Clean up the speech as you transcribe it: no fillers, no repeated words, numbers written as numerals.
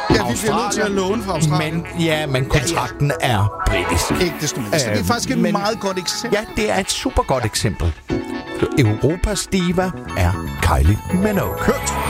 Ja, vi bliver nødt til at låne fra Australien. Men kontrakten er britisk. Ikke desto mindre. Så det er faktisk et meget godt eksempel. Ja, det er et super godt eksempel. Europas diva er Kylie Minogue.